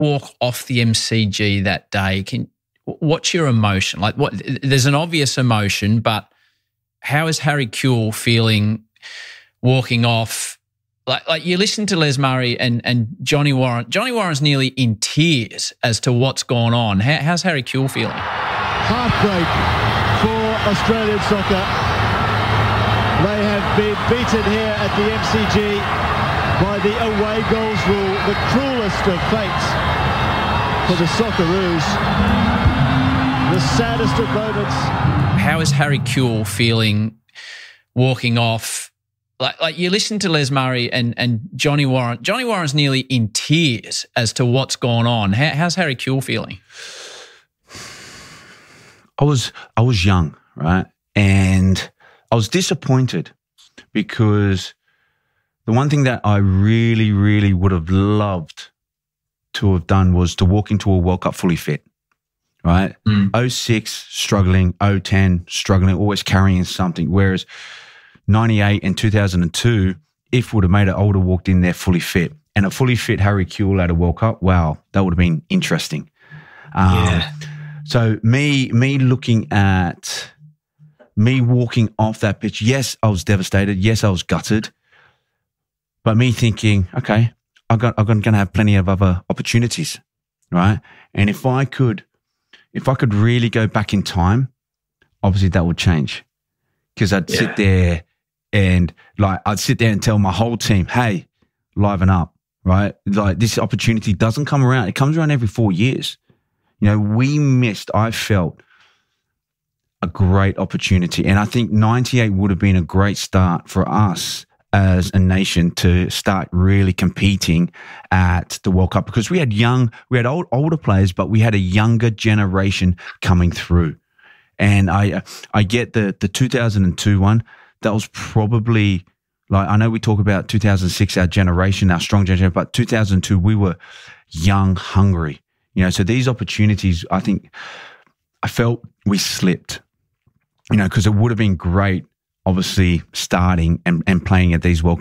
walk off the MCG that day, what's your emotion? Like, there's an obvious emotion, but how is Harry Kewell feeling walking off? Like you listen to Les Murray and Johnny Warren. Johnny Warren's nearly in tears as to what's gone on. How's Harry Kewell feeling? Heartbreak for Australian soccer. They have been beaten here at the MCG by the away goals rule, the cruelest of fates for the Socceroos. The saddest of moments. How is Harry Kewell feeling walking off? Like you listen to Les Murray and Johnny Warren. Johnny Warren's nearly in tears as to what's gone on. How's Harry Kewell feeling? I was young, right? And I was disappointed because the one thing that I really, really would have loved to have done was to walk into a World Cup fully fit, right? 06, struggling, 010, struggling, always carrying something. Whereas 98 and 2002, if would have made it, I would have walked in there fully fit. And a fully fit Harry Kewell at a World Cup, wow, that would have been interesting. So me looking at me walking off that pitch, yes, I was devastated. Yes, I was gutted. But me thinking, okay, I'm going to have plenty of other opportunities, right? And if I could really go back in time, obviously that would change. Because I'd sit there and tell my whole team, hey, liven up, right? Like this opportunity doesn't come around. It comes around every 4 years. You know, we missed, I felt, a great opportunity. And I think 98 would have been a great start for us as a nation to start really competing at the World Cup because we had older players, but we had a younger generation coming through. And I get the 2002 one. That was probably, like, I know we talk about 2006, our generation, our strong generation, but 2002, we were young, hungry. You know, so these opportunities, I felt we slipped, you know, because it would have been great, obviously, starting and playing at these World